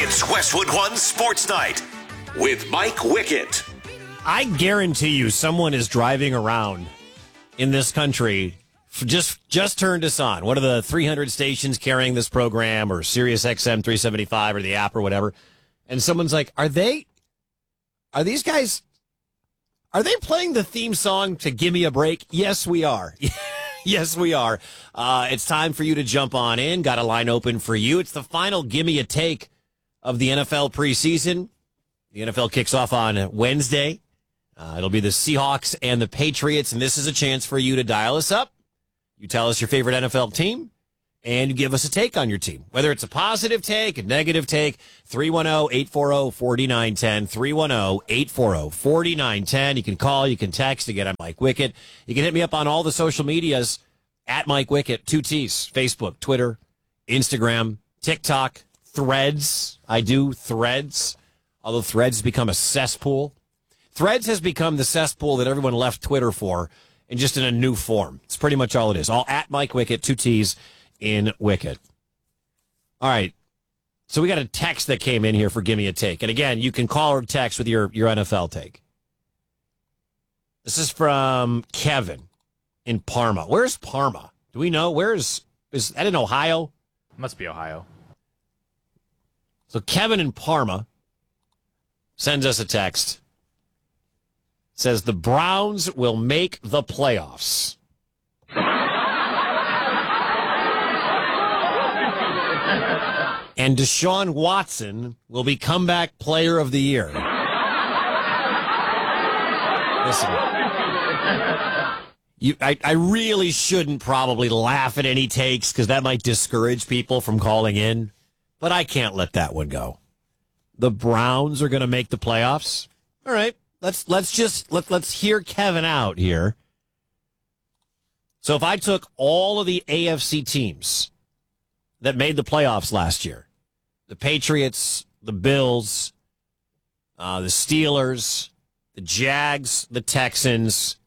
It's Westwood One Sports Night with Mike Wickett. I guarantee you someone is driving around in this country, just turned us on. One of the 300 stations carrying this program, or Sirius XM 375 or the app or whatever. And someone's like, are these guys playing the theme song to Give Me a Break? Yes, we are. Yes, we are. It's time for you to jump on in. Got a line open for you. It's the final Give Me a Take of the NFL preseason. The NFL kicks off on Wednesday. It'll be the Seahawks and the Patriots, and this is a chance for you to dial us up. You tell us your favorite NFL team, and you give us a take on your team. Whether it's a positive take, a negative take, 310-840-4910, 310-840-4910. You can call, you can text. Again, I'm Mike Wickett. You can hit me up on all the social medias, at Mike Wickett, 2 T's, Facebook, Twitter, Instagram, TikTok, Threads. I do Threads, although Threads has become a cesspool. Threads has become the cesspool that everyone left Twitter for, and just in a new form. It's pretty much all it is. All at Mike Wickett, 2 T's in Wickett. All right. So we got a text that came in here for Give Me a Take. And again, you can call or text with your NFL take. This is from Kevin in Parma. Where's Parma? Do we know? Is that in Ohio? Must be Ohio. So Kevin in Parma sends us a text. Says the Browns will make the playoffs. And Deshaun Watson will be comeback player of the year. Listen, I really shouldn't probably laugh at any takes because that might discourage people from calling in, but I can't let that one go. The Browns are going to make the playoffs. All right. Let's hear Kevin out here. So if I took all of the AFC teams that made the playoffs last year, the Patriots, the Bills, the Steelers, the Jags, the Texans,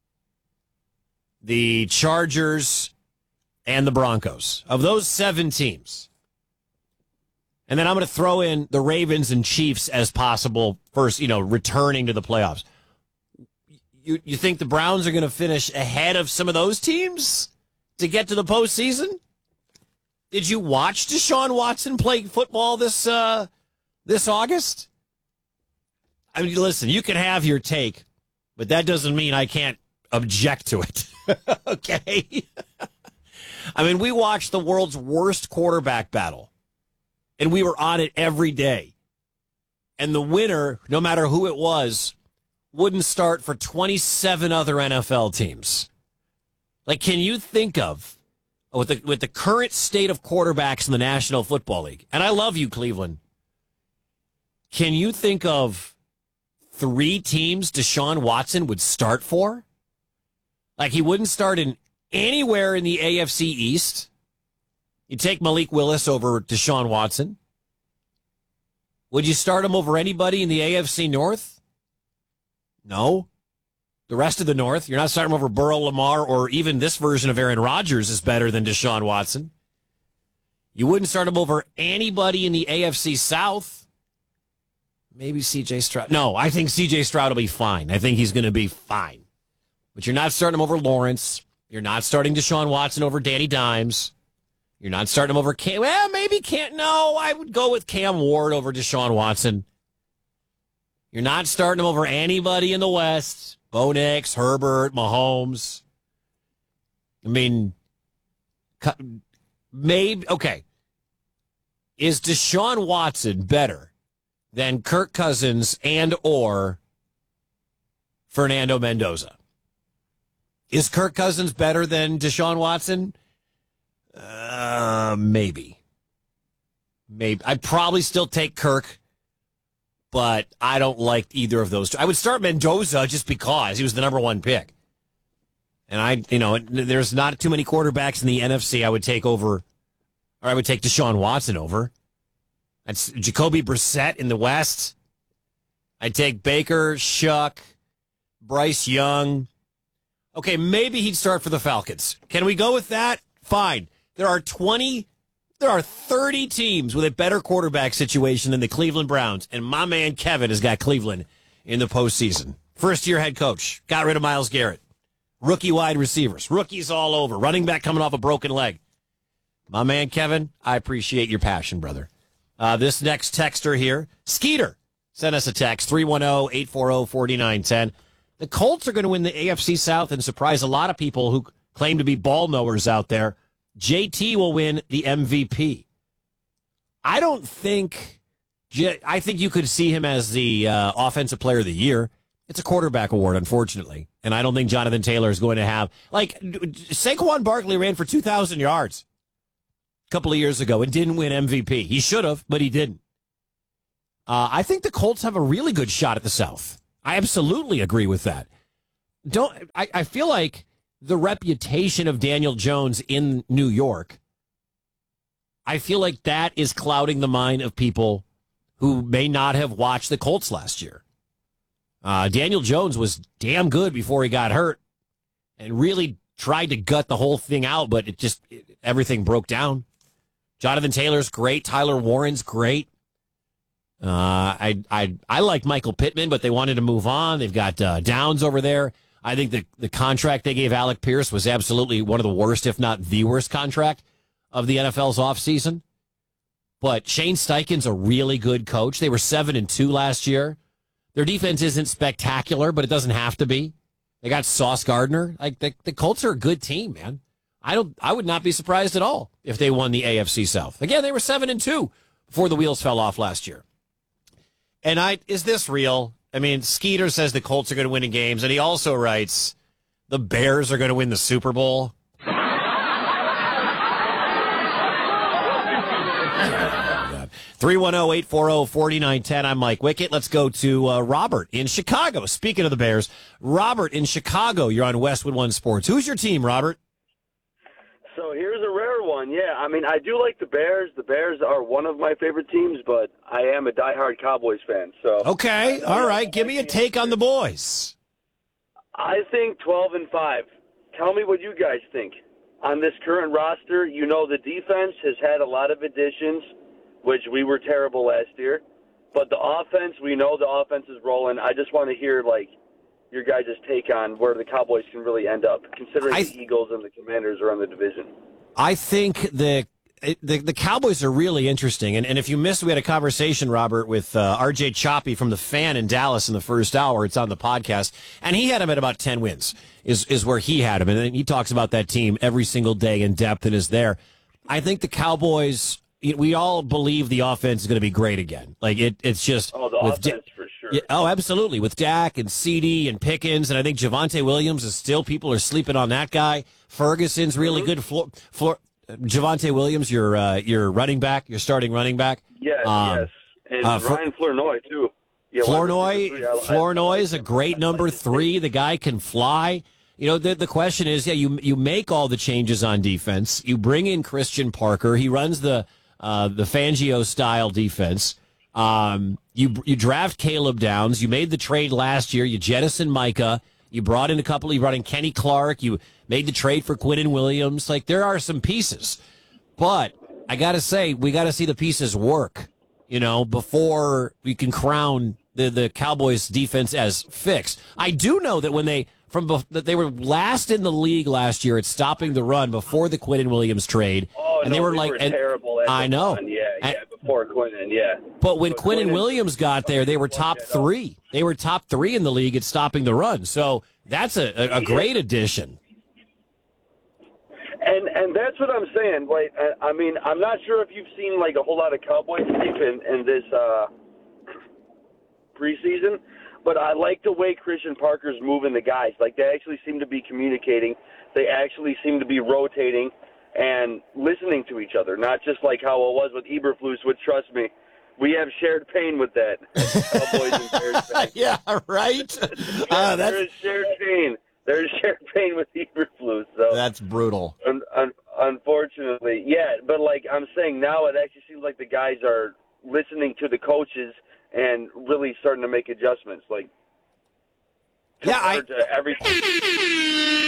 the Chargers, and the Broncos, of those 7 teams, and then I'm going to throw in the Ravens and Chiefs as possible first, returning to the playoffs. You think the Browns are going to finish ahead of some of those teams to get to the postseason? Did you watch Deshaun Watson play football this August? I mean, listen, you can have your take, but that doesn't mean I can't object to it. Okay? I mean, we watched the world's worst quarterback battle. And we were on it every day. And the winner, no matter who it was, wouldn't start for 27 other NFL teams. Like, can you think of, with the current state of quarterbacks in the National Football League, and I love you, Cleveland, can you think of 3 teams Deshaun Watson would start for? Like, he wouldn't start in anywhere in the AFC East. You take Malik Willis over Deshaun Watson. Would you start him over anybody in the AFC North? No. The rest of the North, you're not starting him over Burrow, Lamar, or even this version of Aaron Rodgers is better than Deshaun Watson. You wouldn't start him over anybody in the AFC South. Maybe C.J. Stroud. No, I think C.J. Stroud will be fine. I think he's going to be fine. But you're not starting him over Lawrence. You're not starting Deshaun Watson over Danny Dimes. You're not starting him over Cam. Well, maybe can't. No, I would go with Cam Ward over Deshaun Watson. You're not starting him over anybody in the West. Bo Nix, Herbert, Mahomes. I mean, maybe, okay. Is Deshaun Watson better than Kirk Cousins and or Fernando Mendoza? Is Kirk Cousins better than Deshaun Watson? Maybe. I'd probably still take Kirk, but I don't like either of those two. I would start Mendoza just because he was the number 1 pick. And there's not too many quarterbacks in the NFC I would take over, or I would take Deshaun Watson over. That's Jacoby Brissett in the West. I'd take Baker, Shuck, Bryce Young. Okay, maybe he'd start for the Falcons. Can we go with that? Fine. There are 20 There are 30 teams with a better quarterback situation than the Cleveland Browns, and my man Kevin has got Cleveland in the postseason. First-year head coach, got rid of Myles Garrett. Rookie wide receivers, rookies all over, running back coming off a broken leg. My man Kevin, I appreciate your passion, brother. This next texter here, Skeeter, sent us a text, 310-840-4910. The Colts are going to win the AFC South and surprise a lot of people who claim to be ball knowers out there. JT will win the MVP. I think you could see him as the offensive player of the year. It's a quarterback award, unfortunately. And I don't think Jonathan Taylor is going to have, Saquon Barkley ran for 2,000 yards a couple of years ago and didn't win MVP. He should have, but he didn't. I think the Colts have a really good shot at the South. I absolutely agree with that. I feel like the reputation of Daniel Jones in New York, I feel like that is clouding the mind of people who may not have watched the Colts last year. Daniel Jones was damn good before he got hurt and really tried to gut the whole thing out, but everything broke down. Jonathan Taylor's great. Tyler Warren's great. I like Michael Pittman, but they wanted to move on. They've got Downs over there. I think the contract they gave Alec Pierce was absolutely one of the worst, if not the worst contract of the NFL's offseason. But Shane Steichen's a really good coach. They were 7-2 last year. Their defense isn't spectacular, but it doesn't have to be. They got Sauce Gardner. The Colts are a good team, man. I would not be surprised at all if they won the AFC South. Again, they were 7-2 before the wheels fell off last year. And is this real? I mean, Skeeter says the Colts are going to win in games, and he also writes, the Bears are going to win the Super Bowl. 310-840-4910. I'm Mike Wickett. Let's go to Robert in Chicago. Speaking of the Bears, Robert in Chicago, you're on Westwood One Sports. Who's your team, Robert? So here's a rare one. Yeah, I mean, I do like the Bears. The Bears are one of my favorite teams, but I am a diehard Cowboys fan. So okay, all right. Give me a take on the boys. I think 12-5. Tell me what you guys think. On this current roster, you know the defense has had a lot of additions, which we were terrible last year. But the offense, we know the offense is rolling. I just want to hear, your guys' take on where the Cowboys can really end up, considering the Eagles and the Commanders are in the division. I think the Cowboys are really interesting. And if you missed, we had a conversation, Robert, with R.J. Choppy from The Fan in Dallas in the first hour. It's on the podcast. And he had him at about 10 wins is where he had him. And he talks about that team every single day in depth and is there. I think the Cowboys, we all believe the offense is going to be great again. It's just... Oh, the offense for sure. Yeah, oh, absolutely. With Dak and CD and Pickens, and I think Javonte Williams is still, people are sleeping on that guy. Ferguson's really good. Javonte Williams, your running back, your starting running back. Yes, yes. And Ryan Flournoy, too. Yeah, Flournoy is a great number 3. The guy can fly. The question is, you make all the changes on defense. You bring in Christian Parker. He runs the Fangio-style defense. You draft Caleb Downs. You made the trade last year. You jettisoned Micah. You brought in you brought in Kenny Clark. You made the trade for Quinnen Williams. There are some pieces. But I got to say, we got to see the pieces work, before we can crown the Cowboys defense as fixed. I do know that when they were last in the league last year at stopping the run before the Quinnen Williams trade. Oh, and they were terrible. I know. Before Quinnen, yeah. But when Quinnen Williams got there, they were top 3. They were top 3 in the league at stopping the run. So that's a great addition. And that's what I'm saying. I mean, I'm not sure if you've seen a whole lot of Cowboys tape in this preseason, but I like the way Christian Parker's moving the guys. They actually seem to be communicating. They actually seem to be rotating and listening to each other, not just how it was with Eberflus, which, trust me, we have shared pain with that. Cowboys and Bears fans. Yeah, right? There is shared pain. There's shared pain with Eberflus. So that's brutal. Unfortunately, yeah. But I'm saying now, it actually seems like the guys are listening to the coaches and really starting to make adjustments. To everything. Yeah.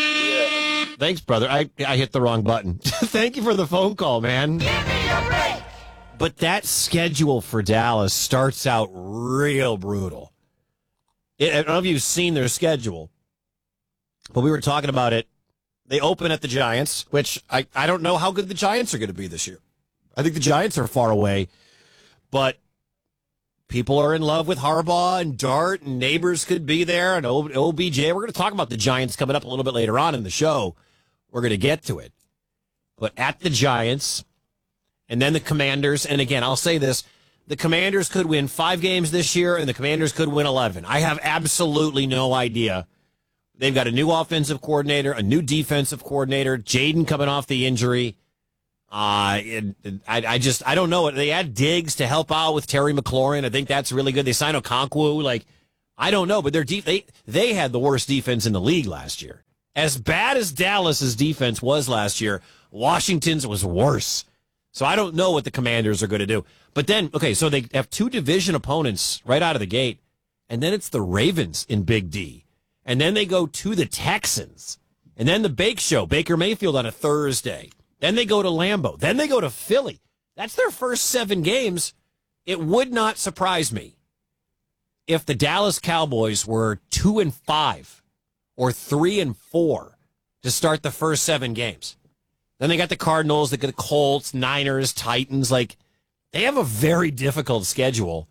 it. Thanks, brother. I hit the wrong button. Thank you for the phone call, man. Give me a break. But that schedule for Dallas starts out real brutal. I don't know if you've seen their schedule, but we were talking about it. They open at the Giants, which I don't know how good the Giants are going to be this year. I think the Giants are far away, but people are in love with Harbaugh and Dart, and neighbors could be there, and OBJ. We're going to talk about the Giants coming up a little bit later on in the show. We're going to get to it. But at the Giants, and then the Commanders, and again, I'll say this, the Commanders could win 5 games this year, and the Commanders could win 11. I have absolutely no idea. They've got a new offensive coordinator, a new defensive coordinator, Jaden coming off the injury. I don't know. They add Diggs to help out with Terry McLaurin. I think that's really good. They signed Okonkwo. Like, I don't know, but they had the worst defense in the league last year. As bad as Dallas's defense was last year, Washington's was worse. So I don't know what the Commanders are going to do. But then, okay, so they have 2 division opponents right out of the gate, and then it's the Ravens in Big D. And then they go to the Texans. And then the Bake Show, Baker Mayfield on a Thursday. Then they go to Lambeau. Then they go to Philly. That's their first 7 games. It would not surprise me if the Dallas Cowboys were 2-5 or 3-4 to start the first 7 games. Then they got the Cardinals, they got the Colts, Niners, Titans. Like, they have a very difficult schedule.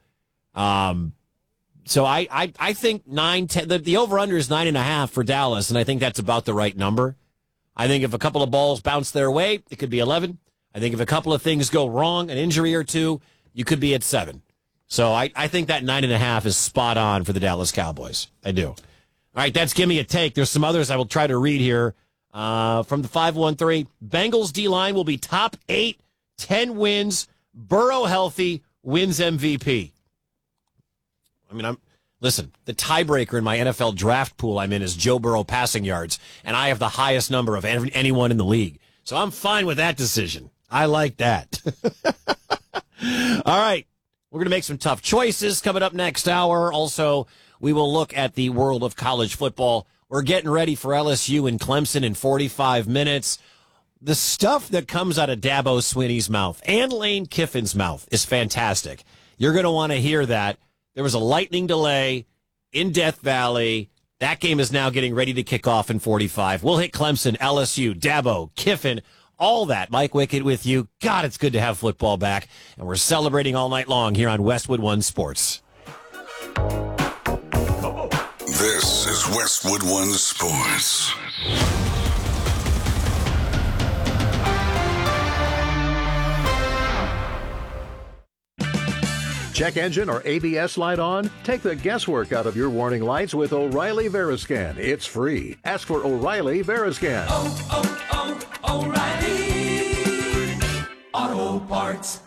So I think 9-10. The over-under is 9.5 for Dallas, and I think that's about the right number. I think if a couple of balls bounce their way, it could be 11. I think if a couple of things go wrong, an injury or two, you could be at 7. So I think that 9.5 is spot on for the Dallas Cowboys. I do. All right, that's Give Me a Take. There's some others I will try to read here. From the 513, Bengals D-line will be top 8, 10 wins, Burrow healthy, wins MVP. I mean, listen, the tiebreaker in my NFL draft pool I'm in is Joe Burrow passing yards, and I have the highest number of anyone in the league. So I'm fine with that decision. I like that. All right, we're going to make some tough choices coming up next hour. Also, we will look at the world of college football. We're getting ready for LSU and Clemson in 45 minutes. The stuff that comes out of Dabo Swinney's mouth and Lane Kiffin's mouth is fantastic. You're going to want to hear that. There was a lightning delay in Death Valley. That game is now getting ready to kick off in 45. We'll hit Clemson, LSU, Dabo, Kiffin, all that. Mike Wickett with you. God, it's good to have football back. And we're celebrating all night long here on Westwood One Sports. This is Westwood One Sports. Check engine or ABS light on? Take the guesswork out of your warning lights with O'Reilly Veriscan. It's free. Ask for O'Reilly Veriscan. O'Reilly Auto Parts.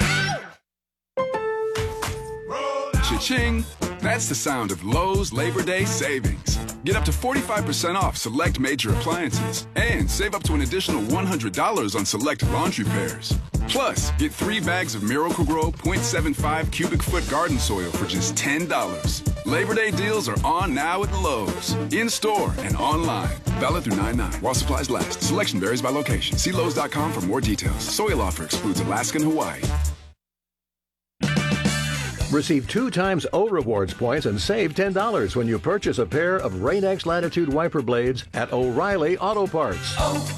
Cha-ching! That's the sound of Lowe's Labor Day savings. Get up to 45% off select major appliances and save up to an additional $100 on select laundry pairs. Plus, get 3 bags of Miracle-Gro 0.75 cubic foot garden soil for just $10. Labor Day deals are on now at Lowe's. In-store and online. Valid through 9/9 while supplies last. Selection varies by location. See Lowe's.com for more details. Soil offer excludes Alaska and Hawaii. Receive 2 times O Rewards points and save $10 when you purchase a pair of Rain-X Latitude wiper blades at O'Reilly Auto Parts.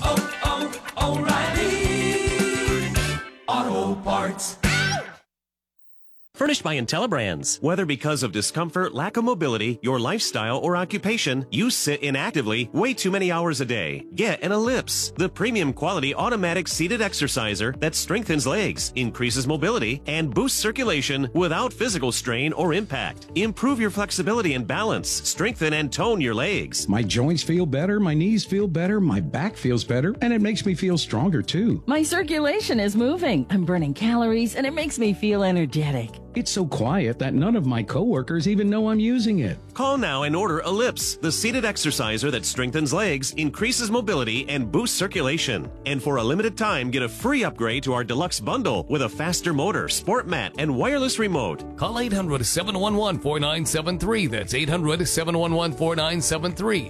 O'Reilly Auto Parts. Furnished by IntelliBrands. Whether because of discomfort, lack of mobility, your lifestyle, or occupation, you sit inactively way too many hours a day. Get an Ellipse, the premium quality automatic seated exerciser that strengthens legs, increases mobility, and boosts circulation without physical strain or impact. Improve your flexibility and balance, strengthen and tone your legs. My joints feel better, my knees feel better, my back feels better, and it makes me feel stronger too. My circulation is moving. I'm burning calories, and it makes me feel energetic. It's so quiet that none of my coworkers even know I'm using it. Call now and order Ellipse, the seated exerciser that strengthens legs, increases mobility, and boosts circulation. And for a limited time, get a free upgrade to our deluxe bundle with a faster motor, sport mat, and wireless remote. Call 800-711-4973. That's 800-711-4973.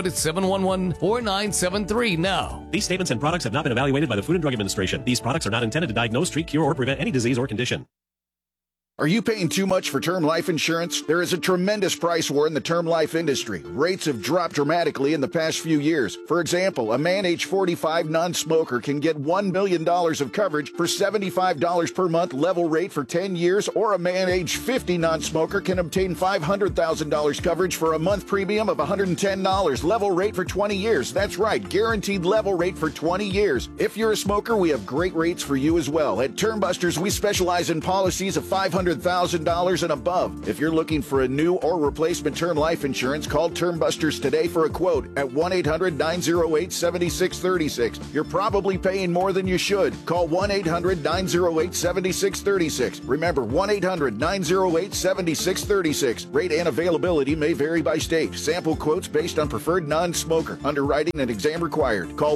800-711-4973 now. These statements and products have not been evaluated by the Food and Drug Administration. These products are not intended to diagnose, treat, cure, or prevent any disease or condition. Are you paying too much for term life insurance? There is a tremendous price war in the term life industry. Rates have dropped dramatically in the past few years. For example, a man age 45 non-smoker can get $1 million of coverage for $75 per month level rate for 10 years, or a man age 50 non-smoker can obtain $500,000 coverage for a month premium of $110 level rate for 20 years. That's right, guaranteed level rate for 20 years. If you're a smoker, we have great rates for you as well. At Term Busters, we specialize in policies of $500,000 and above. If you're looking for a new or replacement term life insurance, call Term Busters today for a quote at 1-800-908-7636. You're probably paying more than you should. Call 1-800-908-7636. Remember, 1-800-908-7636. Rate and availability may vary by state. Sample quotes based on preferred non-smoker. Underwriting and exam required. Call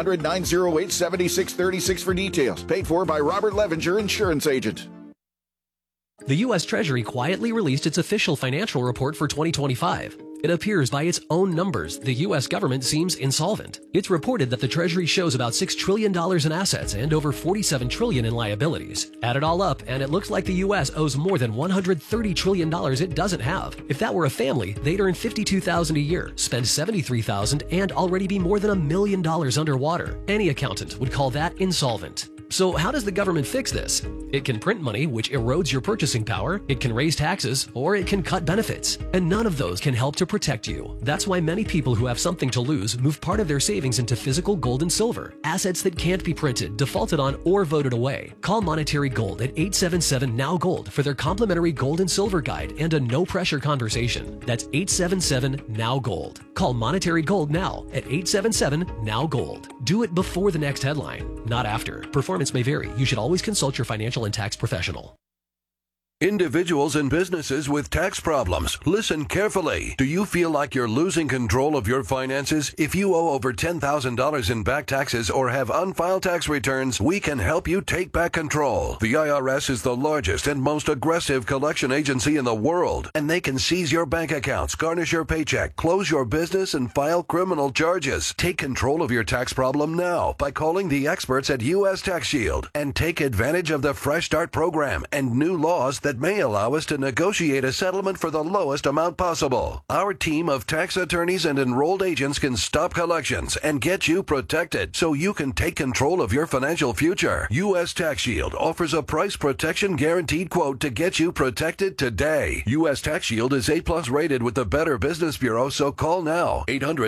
1-800-908-7636 for details. Paid for by Robert Levenger, insurance agent. The U.S. Treasury quietly released its official financial report for 2025. It appears by its own numbers the U.S. government seems insolvent. It's reported that the Treasury shows about $6 trillion in assets and over $47 trillion in liabilities. Add it all up, and it looks like the U.S. owes more than $130 trillion it doesn't have. If that were a family, they'd earn $52,000 a year, spend $73,000, and already be more than $1 million underwater. Any accountant would call that insolvent. So how does the government fix this? It can print money, which erodes your purchasing power, it can raise taxes, or it can cut benefits. And none of those can help to protect you. That's why many people who have something to lose move part of their savings into physical gold and silver, assets that can't be printed, defaulted on, or voted away. Call Monetary Gold at 877-NOW-GOLD for their complimentary gold and silver guide and a no-pressure conversation. That's 877-NOW-GOLD. Call Monetary Gold now at 877-NOW-GOLD. Do it before the next headline, not after. Performance may vary. You should always consult your financial and tax professional. Individuals and businesses with tax problems, listen carefully. Do you feel like you're losing control of your finances? If you owe over $10,000 in back taxes or have unfiled tax returns, we can help you take back control. The IRS is the largest and most aggressive collection agency in the world, and they can seize your bank accounts, garnish your paycheck, close your business, and file criminal charges. Take control of your tax problem now by calling the experts at U.S. Tax Shield and take advantage of the Fresh Start program and new laws that may allow us to negotiate a settlement for the lowest amount possible. Our team of tax attorneys and enrolled agents can stop collections and get you protected so you can take control of your financial future. U.S. Tax Shield offers a price protection guaranteed quote to get you protected today. U.S. Tax Shield is A+ rated with the Better Business Bureau, so call now.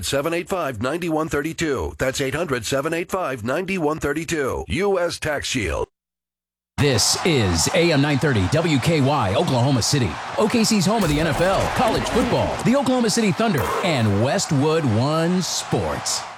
800-785-9132. That's 800-785-9132. U.S. Tax Shield. This is AM 930 WKY, Oklahoma City. OKC's home of the NFL, college football, the Oklahoma City Thunder, and Westwood One Sports.